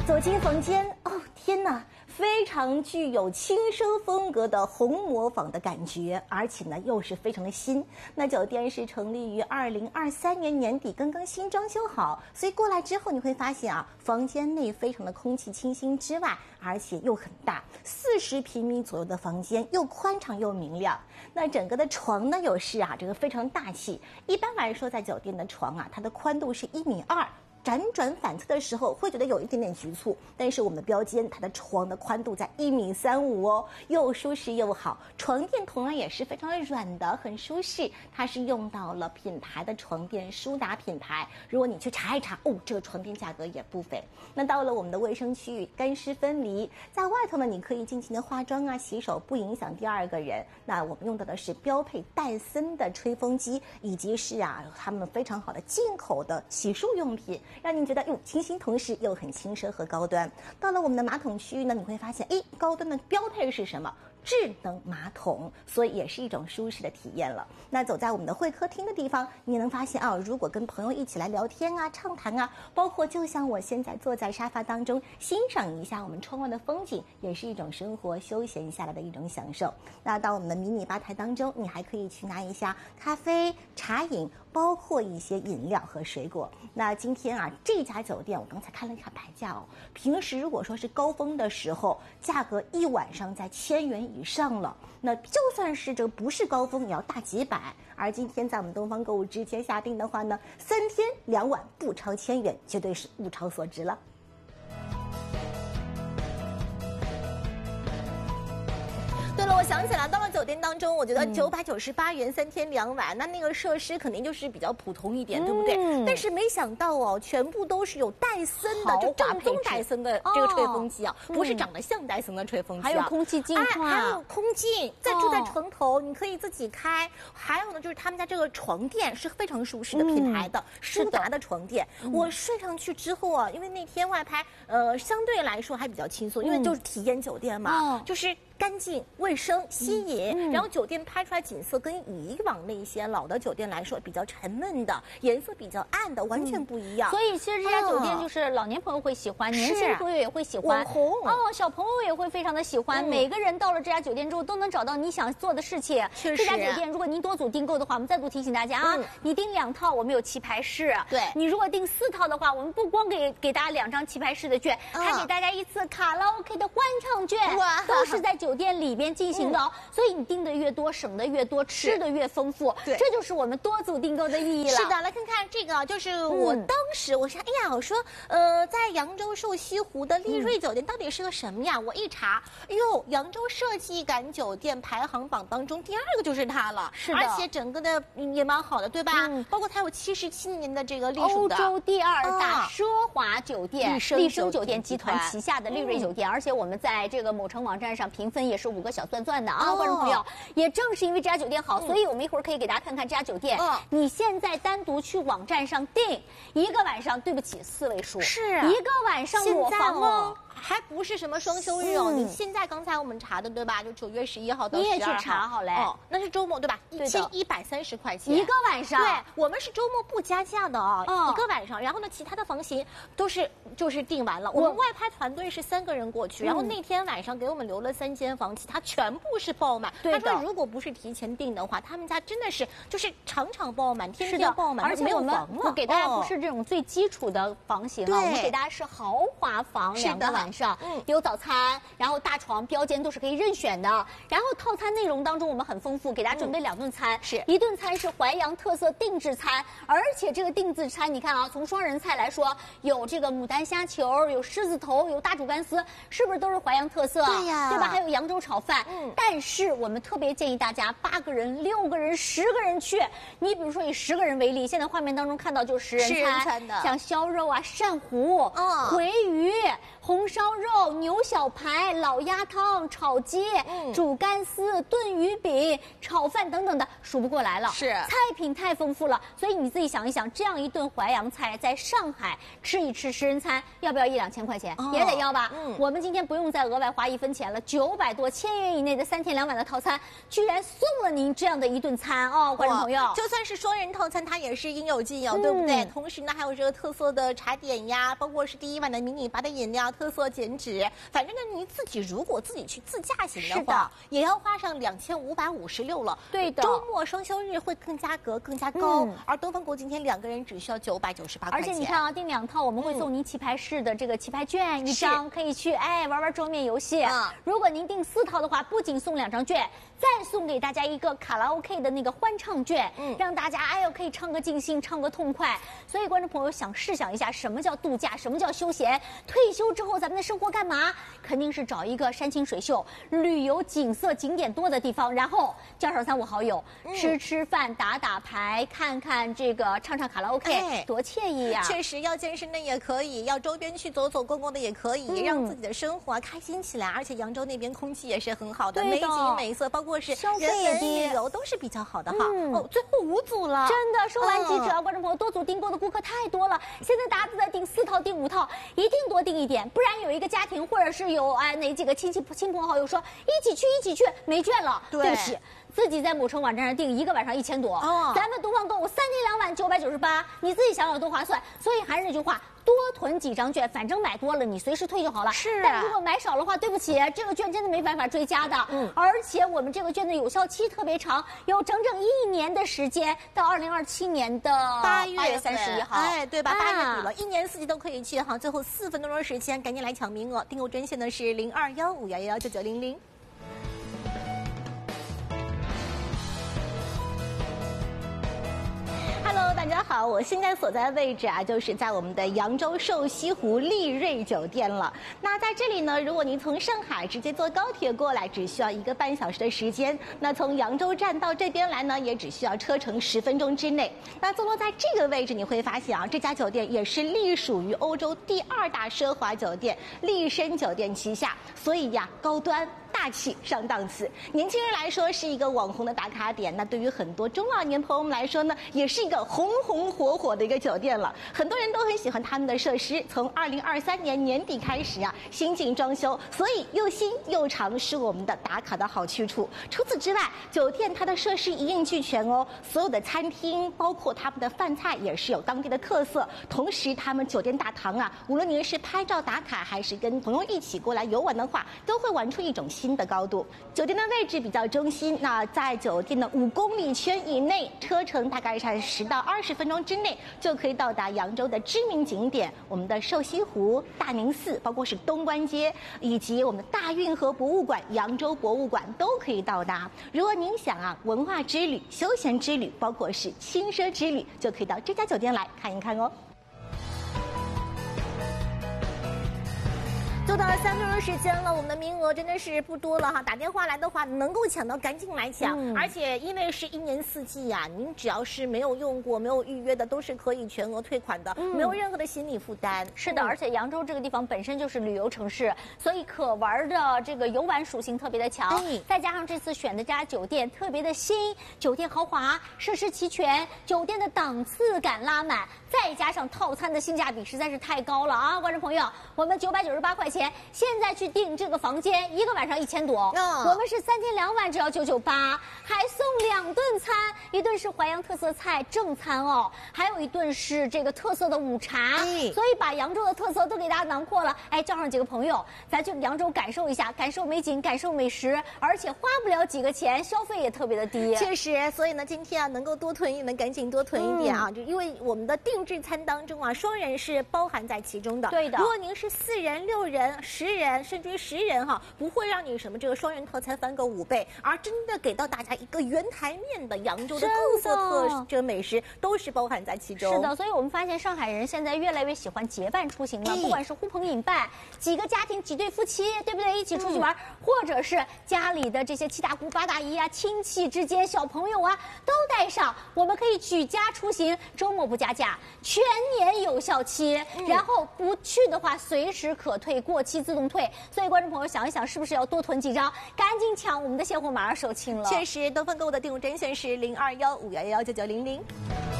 走进房间，哦天哪，非常具有轻奢风格的红磨坊的感觉，而且呢又是非常的新。那酒店是成立于2023年年底，刚刚新装修好，所以过来之后你会发现啊，房间内非常的空气清新之外，而且又很大，40平米左右的房间，又宽敞又明亮。那整个的床呢又是这个非常大气。一般来说，在酒店的床它的宽度是1.2米。辗转反侧的时候会觉得有一点点局促，但是我们的标间它的床的宽度在1.35米哦，又舒适又好。床垫同样也是非常的软的，很舒适。它是用到了品牌的床垫，舒达品牌。如果你去查一查，哦，这个床垫价格也不菲。那到了我们的卫生区域，干湿分离，在外头呢你可以尽情的化妆洗手，不影响第二个人。那我们用到的是标配戴森的吹风机，以及是他们非常好的进口的洗漱用品。让您觉得清新，同时又很轻奢和高端。到了我们的马桶区域呢，你会发现，高端的标配是什么？智能马桶，所以也是一种舒适的体验了。那走在我们的会客厅的地方，你能发现如果跟朋友一起来聊天畅谈包括就像我现在坐在沙发当中，欣赏一下我们窗外的风景，也是一种生活休闲下来的一种享受。那到我们的迷你吧台当中，你还可以去拿一下咖啡、茶饮，包括一些饮料和水果。那今天这家酒店我刚才看了一下牌价平时如果说是高峰的时候，价格一晚上在1000元以上了，那就算是这个不是高峰也要大几百。而今天在我们东方购物之前下定的话呢，3天2晚不超1000元，绝对是物超所值了。对了，我想起来，到了酒店当中，我觉得998元3天2晚，那个设施肯定就是比较普通一点，对不对？但是没想到全部都是有戴森的，就正宗戴森的这个吹风机不是长得像戴森的吹风机， 还有空气净化， 还有空净，住在床头你可以自己开。还有呢，就是他们家这个床垫是非常舒适的，品牌的舒达的床垫。我睡上去之后因为那天外拍，相对来说还比较轻松，因为就是体验酒店嘛，就是干净、卫生、吸引，然后酒店拍出来景色跟以往那些老的酒店来说比较沉闷的，颜色比较暗的，完全不一样。 所以其实这家酒店就是老年朋友会喜欢，年轻朋友也会喜欢， 网红小朋友也会非常的喜欢。每个人到了这家酒店之后都能找到你想做的事情。这家酒店如果您多组订购的话，我们再度提醒大家你订2套我们有棋牌室，对，你如果订4套的话，我们不光给大家2张棋牌室的券，还给大家1次卡拉 OK 的欢唱券，都是在酒店里边进行的所以你订的越多，省的越多，吃的越丰富。对，这就是我们多组订购的意义了。 是的，来看看这个，就是我当时我说，我说在扬州瘦西湖的丽瑞酒店到底是个什么呀？我一查，扬州设计感酒店排行榜当中第2个就是它了。是的，而且整个的也蛮好的，对吧？包括它有77年的这个历史的欧洲第2大奢华酒店，丽笙酒店集团旗下的丽瑞酒店。而且我们在这个某城网站上评分也是5个小钻钻的观众朋友。也正是因为这家酒店好，所以我们一会儿可以给大家看看这家酒店。你现在单独去网站上订1个晚上，对不起，4位数，是1个晚上裸房还不是什么双休日你现在刚才我们查的对吧？就9月11号到12号， 你也去查好嘞。 那是周末对吧？1130块钱 1个晚上。 对，我们是周末不加价的1个晚上。然后呢，其他的房型都是就是订完了。我们外拍团队是3个人过去，然后那天晚上给我们留了3间房，其他全部是爆满。他说如果不是提前订的话，他们家真的是就是场场爆满，天天爆满， 而且我们不给大家不是这种最基础的房型我们给大家是豪华房，2个晚上，有早餐，然后大床、标间都是可以任选的。然后套餐内容当中我们很丰富，给大家准备2顿餐，1顿餐是淮扬特色定制餐，而且这个定制餐你看从双人菜来说，有这个牡丹虾球，有狮子头，有大煮干丝，是不是都是淮扬特色？对呀，对吧？还有扬州炒饭。但是我们特别建议大家8个人、6个人、10个人去。你比如说以10个人为例，现在画面当中看到就是10人餐的，像烧肉鳝糊、回鱼、红烧烧肉、牛小排、老鸭汤、炒鸡、煮干丝、炖鱼饼、炒饭等等的，数不过来了。 是， 菜品太丰富了，所以你自己想一想，这样一顿淮扬菜在上海吃一吃10人餐，要不要1、2千块钱？也得要吧。我们今天不用再额外花1分钱了，900多1000元以内的3天2晚的套餐，居然送了您这样的一顿餐哦，观众朋友。 就算是双人套餐，它也是应有尽有，对不对？同时呢，还有这个特色的茶点呀，包括是第1碗的迷你吧的饮料，特色减脂。反正呢，你自己如果自己去自驾型的话，也要花上2556了。 对的， 周末双休日会更加高。而东方国今天2个人只需要998块钱。 而且你看啊，订2套我们会送您棋牌室的这个棋牌券1张，可以去玩桌面游戏。如果您订4套的话，不仅送2张券，再送给大家一个卡拉 OK 的那个欢唱券，让大家可以唱个尽兴，唱个痛快。所以观众朋友试想一下，什么叫度假，什么叫休闲？退休之后咱们的生活干嘛？肯定是找一个山清水秀、旅游景色景点多的地方，然后叫上3、5好友，吃饭、打牌、看这个唱卡拉 OK，多惬意呀！ 确实，要健身的也可以，要周边去走走逛逛的也可以，让自己的生活开心起来。而且扬州那边空气也是很好的，美景美色，包括是消费也低， 旅游都是比较好的哈。最后5组了， 真的说完即止啊！观众朋友，多组订购的顾客太多了，现在大家都在订4套、订5套，一定多订一点，不然有一个家庭或者是有哪几个亲朋好友说一起去，没券了，对不起。自己在某城网站上订1个晚上1000多，咱们东方购物3天2晚998，你自己想想多划算。所以还是那句话，多囤几张券，反正买多了你随时退就好了。 是， 但如果买少的话，对不起，这个券真的没办法追加的。而且我们这个券的有效期特别长，有整整1年的时间，到2027年的8月31号。 对吧？8月底了，1年4季都可以去哈。最后4分多钟的时间，赶紧来抢名额。订购专线呢是0215119900。Hello， 大家好，我现在所在的位置就是在我们的扬州瘦西湖丽瑞酒店了。那在这里呢，如果您从上海直接坐高铁过来，只需要1个半小时的时间。那从扬州站到这边来呢，也只需要车程10分钟之内。那坐落在这个位置，你会发现这家酒店也是隶属于欧洲第2大奢华酒店丽笙酒店旗下，所以高端大气上档次。年轻人来说是一个网红的打卡点，那对于很多中老年朋友们来说呢，也是一个红火的一个酒店了。很多人都很喜欢他们的设施，从2023年年底开始新进装修，所以又新又长是我们的打卡的好去处。除此之外，酒店它的设施一应俱全哦，所有的餐厅包括他们的饭菜也是有当地的特色。同时他们酒店大堂无论您是拍照打卡还是跟朋友一起过来游玩的话，都会玩出一种新的高度。酒店的位置比较中心，那在酒店的5公里圈以内，车程大概是10到20分钟之内就可以到达扬州的知名景点，我们的瘦西湖、大宁寺，包括是东关街，以及我们的大运河博物馆、扬州博物馆都可以到达。如果您想文化之旅、休闲之旅，包括是轻奢之旅，就可以到这家酒店来看一看哦。就到了3分钟的时间了，我们的名额真的是不多了哈。打电话来的话，能够抢到赶紧来抢。而且因为是1年4季您只要是没有用过、没有预约的，都是可以全额退款的，没有任何的心理负担。 是的，而且扬州这个地方本身就是旅游城市，所以可玩的这个游玩属性特别的强。再加上这次选的这家酒店特别的新，酒店豪华，设施齐全，酒店的档次感拉满，再加上套餐的性价比实在是太高了观众朋友，我们998块钱，现在去订这个房间，1个晚上1000多，我们是3天2晚只要998，还送2顿餐，一顿是淮扬特色菜正餐还有一顿是这个特色的午茶，所以把扬州的特色都给大家囊括了。叫上几个朋友，咱去扬州感受一下，感受美景，感受美食，而且花不了几个钱，消费也特别的低。 确实，所以呢，今天能够多囤一点，赶紧多囤一点就因为我们的定制餐当中双人是包含在其中的。 对的， 如果您是4人、6人、10人，甚至于10人不会让你什么这个双人套餐翻个5倍，而真的给到大家一个原台面的扬州的各色特美食都是包含在其中。 是的，所以我们发现上海人现在越来越喜欢结伴出行了，不管是呼朋引伴，几个家庭、几对夫妻，对不对？一起出去玩，或者是家里的这些7大姑8大姨亲戚之间、小朋友都带上，我们可以举家出行，周末不加价， 全年有效期，然后不去的话随时可退，过期自动退。所以观众朋友想一想，是不是要多囤几张？赶紧抢，我们的现货马上售罄了。 确实，东方购物的订户专线是0215119900。